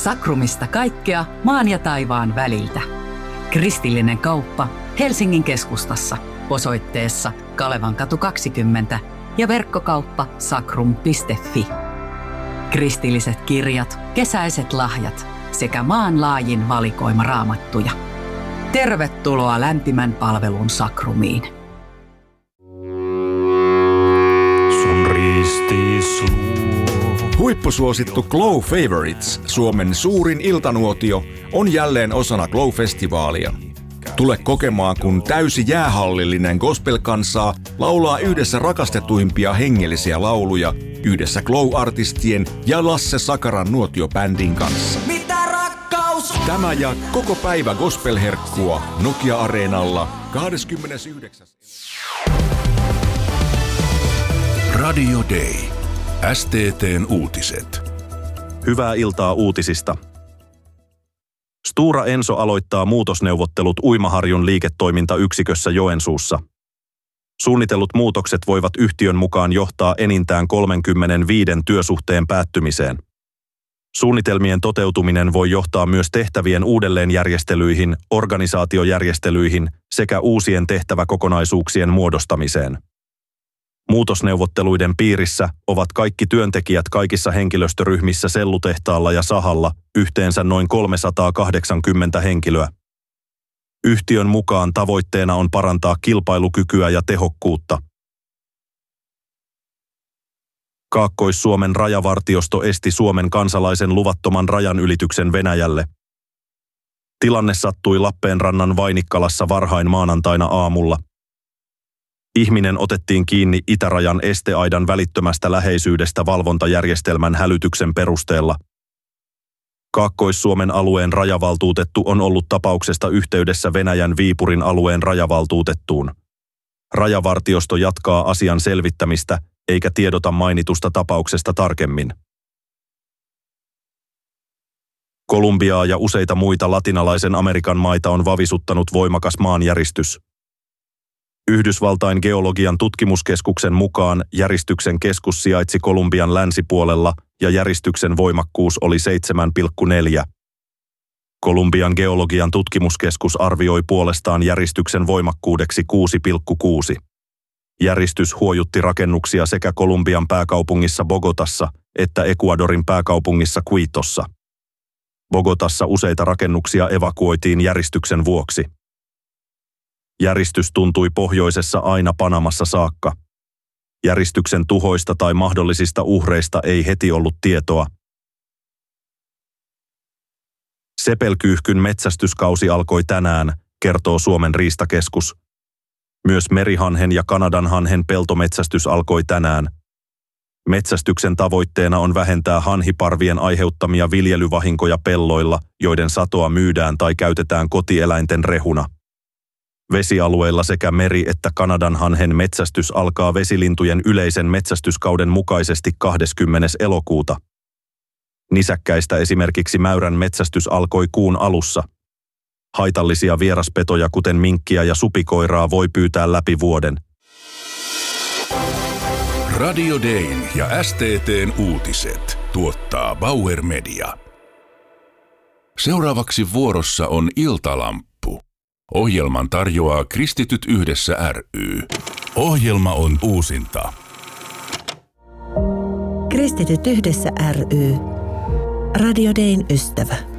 Sakrumista kaikkea maan ja taivaan väliltä. Kristillinen kauppa Helsingin keskustassa osoitteessa Kalevankatu 20 ja verkkokauppa sakrum.fi. Kristilliset kirjat, kesäiset lahjat sekä maanlaajin valikoima raamattuja. Tervetuloa lämpimän palvelun Sakrumiin. Sun ristis Huippusuosittu Glow Favorites, Suomen suurin iltanuotio, on jälleen osana Glow-festivaalia. Tule kokemaan, kun täysi jäähallillinen gospel-kansaa laulaa yhdessä rakastetuimpia hengellisiä lauluja yhdessä Glow-artistien ja Lasse Sakaran nuotiobändin kanssa. Mitä rakkaus? Tämä ja koko päivä gospel-herkkua Nokia-areenalla 29. Radio Day. STT:n uutiset. Hyvää iltaa uutisista. Stora Enso aloittaa muutosneuvottelut Uimaharjun liiketoimintayksikössä Joensuussa. Suunnitellut muutokset voivat yhtiön mukaan johtaa enintään 35 työsuhteen päättymiseen. Suunnitelmien toteutuminen voi johtaa myös tehtävien uudelleenjärjestelyihin, organisaatiojärjestelyihin sekä uusien tehtäväkokonaisuuksien muodostamiseen. Muutosneuvotteluiden piirissä ovat kaikki työntekijät kaikissa henkilöstöryhmissä sellutehtaalla ja sahalla, yhteensä noin 380 henkilöä. Yhtiön mukaan tavoitteena on parantaa kilpailukykyä ja tehokkuutta. Kaakkois-Suomen rajavartiosto esti Suomen kansalaisen luvattoman rajanylityksen Venäjälle. Tilanne sattui Lappeenrannan Vainikkalassa varhain maanantaina aamulla. Ihminen otettiin kiinni itärajan esteaidan välittömästä läheisyydestä valvontajärjestelmän hälytyksen perusteella. Kaakkois-Suomen alueen rajavaltuutettu on ollut tapauksesta yhteydessä Venäjän Viipurin alueen rajavaltuutettuun. Rajavartiosto jatkaa asian selvittämistä, eikä tiedota mainitusta tapauksesta tarkemmin. Kolumbiaa ja useita muita latinalaisen Amerikan maita on vavisuttanut voimakas maanjäristys. Yhdysvaltain geologian tutkimuskeskuksen mukaan järistyksen keskus sijaitsi Kolumbian länsipuolella ja järistyksen voimakkuus oli 7,4. Kolumbian geologian tutkimuskeskus arvioi puolestaan järistyksen voimakkuudeksi 6,6. Järistys huojutti rakennuksia sekä Kolumbian pääkaupungissa Bogotassa että Ecuadorin pääkaupungissa Quitossa. Bogotassa useita rakennuksia evakuoitiin järistyksen vuoksi. Järistys tuntui pohjoisessa aina Panamassa saakka. Järistyksen tuhoista tai mahdollisista uhreista ei heti ollut tietoa. Sepelkyyhkyn metsästyskausi alkoi tänään, kertoo Suomen riistakeskus. Myös merihanhen ja kanadanhanhen peltometsästys alkoi tänään. Metsästyksen tavoitteena on vähentää hanhiparvien aiheuttamia viljelyvahinkoja pelloilla, joiden satoa myydään tai käytetään kotieläinten rehuna. Vesialueilla sekä meri- että kanadanhanhen metsästys alkaa vesilintujen yleisen metsästyskauden mukaisesti 20. elokuuta. Nisäkkäistä esimerkiksi mäyrän metsästys alkoi kuun alussa. Haitallisia vieraspetoja kuten minkkiä ja supikoiraa voi pyytää läpi vuoden. Radio Dayn ja STT:n uutiset tuottaa Bauer Media. Seuraavaksi vuorossa on Iltalamppu. Ohjelman tarjoaa Kristityt yhdessä ry. Ohjelma on uusinta. Kristityt yhdessä ry. Radio Dayn ystävä.